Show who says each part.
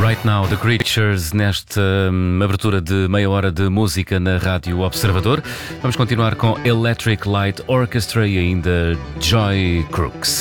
Speaker 1: Right Now, The Creatures, nesta abertura de meia hora de música na Rádio Observador. Vamos continuar com Electric Light Orchestra e ainda Joy Crooks.